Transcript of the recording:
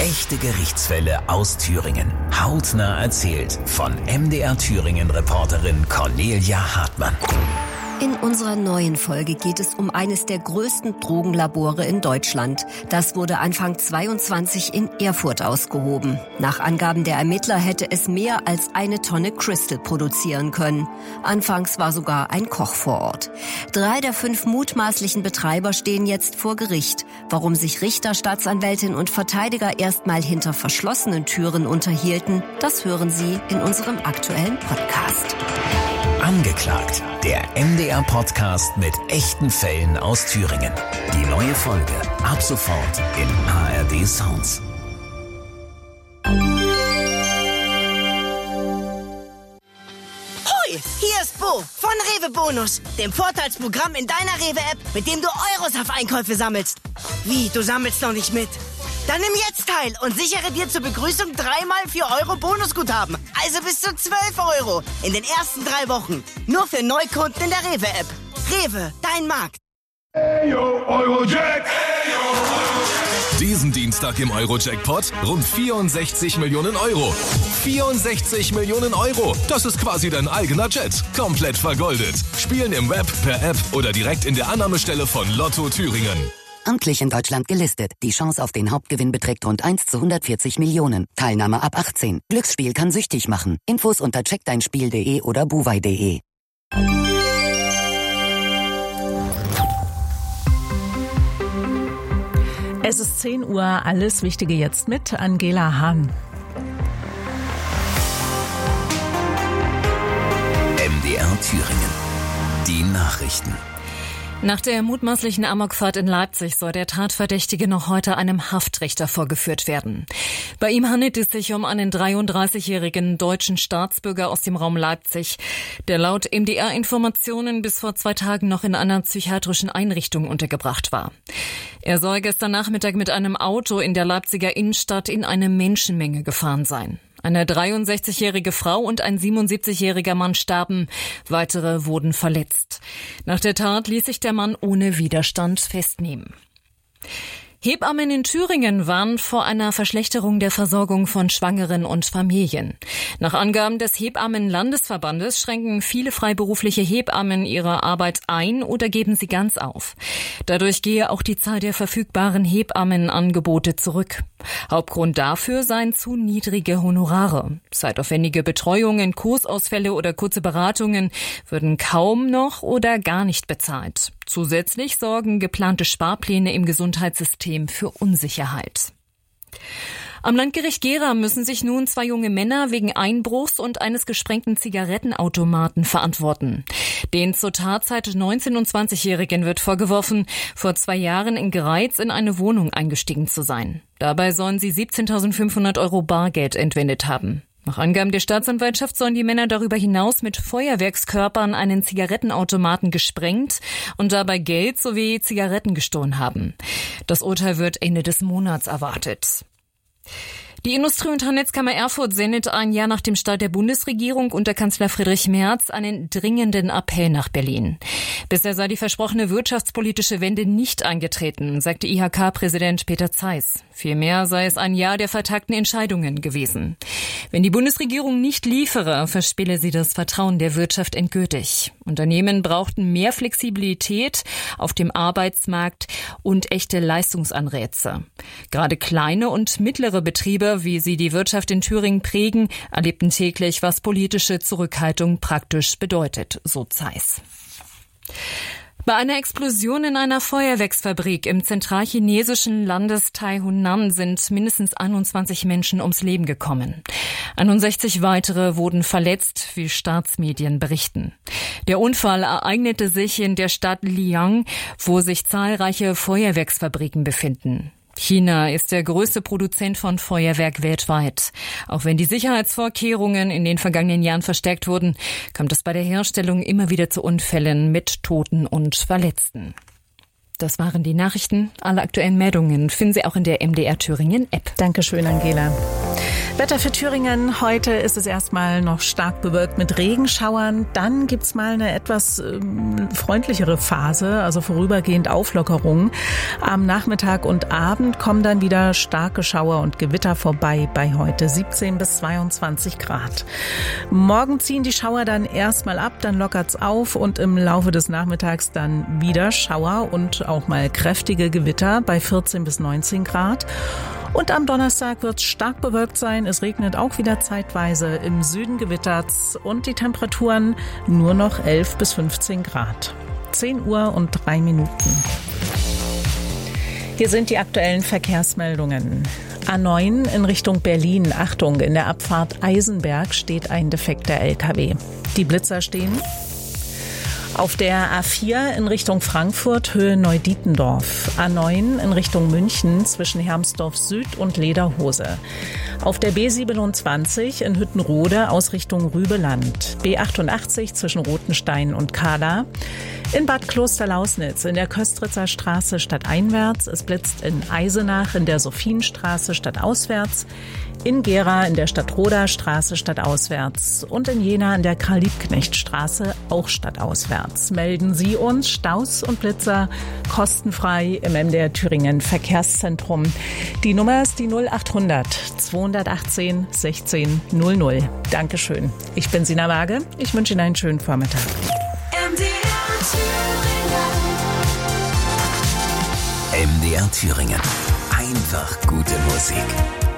Echte Gerichtsfälle aus Thüringen. Hautnah erzählt von MDR Thüringen-Reporterin Cornelia Hartmann. In unserer neuen Folge geht es um eines der größten Drogenlabore in Deutschland. Das wurde Anfang 22 in Erfurt ausgehoben. Nach Angaben der Ermittler hätte es mehr als 1 Tonne Crystal produzieren können. Anfangs war sogar ein Koch vor Ort. 3 der 5 mutmaßlichen Betreiber stehen jetzt vor Gericht. Warum sich Richter, Staatsanwältin und Verteidiger erstmal hinter verschlossenen Türen unterhielten, das hören Sie in unserem aktuellen Podcast. Angeklagt, der MDR-Podcast mit echten Fällen aus Thüringen. Die neue Folge ab sofort in ARD Sounds. Hoi, hier ist Bo von Rewe Bonus, dem Vorteilsprogramm in deiner Rewe-App, mit dem du Euros auf Einkäufe sammelst. Wie, du sammelst noch nicht mit? Dann nimm jetzt teil und sichere dir zur Begrüßung 3x 4 Euro Bonusguthaben. Also bis zu 12 Euro in den ersten 3 Wochen. Nur für Neukunden in der Rewe-App. Rewe, dein Markt. Eyo, Eurojack! Diesen Dienstag im Eurojackpot rund 64 Millionen Euro. 64 Millionen Euro. Das ist quasi dein eigener Jet. Komplett vergoldet. Spielen im Web, per App oder direkt in der Annahmestelle von Lotto Thüringen. Amtlich in Deutschland gelistet. Die Chance auf den Hauptgewinn beträgt rund 1 zu 140 Millionen. Teilnahme ab 18. Glücksspiel kann süchtig machen. Infos unter checkdeinspiel.de oder buwei.de. Es ist 10 Uhr, alles Wichtige jetzt mit Angela Hahn. MDR Thüringen. Die Nachrichten. Nach der mutmaßlichen Amokfahrt in Leipzig soll der Tatverdächtige noch heute einem Haftrichter vorgeführt werden. Bei ihm handelt es sich um einen 33-jährigen deutschen Staatsbürger aus dem Raum Leipzig, der laut MDR-Informationen bis vor 2 Tagen noch in einer psychiatrischen Einrichtung untergebracht war. Er soll gestern Nachmittag mit einem Auto in der Leipziger Innenstadt in eine Menschenmenge gefahren sein. Eine 63-jährige Frau und ein 77-jähriger Mann starben, weitere wurden verletzt. Nach der Tat ließ sich der Mann ohne Widerstand festnehmen. Hebammen in Thüringen warnen vor einer Verschlechterung der Versorgung von Schwangeren und Familien. Nach Angaben des Hebammenlandesverbandes schränken viele freiberufliche Hebammen ihre Arbeit ein oder geben sie ganz auf. Dadurch gehe auch die Zahl der verfügbaren Hebammenangebote zurück. Hauptgrund dafür seien zu niedrige Honorare. Zeitaufwendige Betreuungen, Kursausfälle oder kurze Beratungen würden kaum noch oder gar nicht bezahlt. Zusätzlich sorgen geplante Sparpläne im Gesundheitssystem für Unsicherheit. Am Landgericht Gera müssen sich nun 2 junge Männer wegen Einbruchs und eines gesprengten Zigarettenautomaten verantworten. Den zur Tatzeit 19- und 20-Jährigen wird vorgeworfen, vor 2 Jahren in Greiz in eine Wohnung eingestiegen zu sein. Dabei sollen sie 17.500 Euro Bargeld entwendet haben. Nach Angaben der Staatsanwaltschaft sollen die Männer darüber hinaus mit Feuerwerkskörpern einen Zigarettenautomaten gesprengt und dabei Geld sowie Zigaretten gestohlen haben. Das Urteil wird Ende des Monats erwartet. Die Industrie- und Handelskammer Erfurt sendet ein Jahr nach dem Start der Bundesregierung unter Kanzler Friedrich Merz einen dringenden Appell nach Berlin. Bisher sei die versprochene wirtschaftspolitische Wende nicht eingetreten, sagte IHK-Präsident Peter Zeiss. Vielmehr sei es ein Jahr der vertagten Entscheidungen gewesen. Wenn die Bundesregierung nicht liefere, verspiele sie das Vertrauen der Wirtschaft endgültig. Unternehmen brauchten mehr Flexibilität auf dem Arbeitsmarkt und echte Leistungsanreize. Gerade kleine und mittlere Betriebe, wie sie die Wirtschaft in Thüringen prägen, erlebten täglich, was politische Zurückhaltung praktisch bedeutet, so Zeiss. Bei einer Explosion in einer Feuerwerksfabrik im zentralchinesischen Landesteil Hunan sind mindestens 21 Menschen ums Leben gekommen. 61 weitere wurden verletzt, wie Staatsmedien berichten. Der Unfall ereignete sich in der Stadt Liang, wo sich zahlreiche Feuerwerksfabriken befinden. China ist der größte Produzent von Feuerwerk weltweit. Auch wenn die Sicherheitsvorkehrungen in den vergangenen Jahren verstärkt wurden, kommt es bei der Herstellung immer wieder zu Unfällen mit Toten und Verletzten. Das waren die Nachrichten. Alle aktuellen Meldungen finden Sie auch in der MDR Thüringen App. Dankeschön, Angela. Wetter für Thüringen. Heute ist es erstmal noch stark bewölkt mit Regenschauern. Dann gibt's mal eine etwas freundlichere Phase, also vorübergehend Auflockerung. Am Nachmittag und Abend kommen dann wieder starke Schauer und Gewitter vorbei bei heute 17 bis 22 Grad. Morgen ziehen die Schauer dann erstmal ab, dann lockert's auf und im Laufe des Nachmittags dann wieder Schauer und auch mal kräftige Gewitter bei 14 bis 19 Grad. Und am Donnerstag wird es stark bewölkt sein. Es regnet auch wieder zeitweise. Im Süden gewittert's und die Temperaturen nur noch 11 bis 15 Grad. 10 Uhr und 3 Minuten. Hier sind die aktuellen Verkehrsmeldungen. A9 in Richtung Berlin. Achtung, in der Abfahrt Eisenberg steht ein defekter LKW. Die Blitzer stehen. Auf der A4 in Richtung Frankfurt, Höhe Neudietendorf. A9 in Richtung München zwischen Hermsdorf Süd und Lederhose. Auf der B27 in Hüttenrode aus Richtung Rübeland. B88 zwischen Rothenstein und Kahla. In Bad Klosterlausnitz in der Köstritzer Straße stadteinwärts. Es blitzt in Eisenach in der Sophienstraße stadtauswärts. In Gera in der Stadtroder Straße stadtauswärts und in Jena in der Karl-Liebknecht-Straße auch stadtauswärts. Melden Sie uns Staus und Blitzer kostenfrei im MDR Thüringen Verkehrszentrum. Die Nummer ist die 0800 218 16 00. Dankeschön. Ich bin Sina Waage. Ich wünsche Ihnen einen schönen Vormittag. MDR Thüringen. Einfach gute Musik.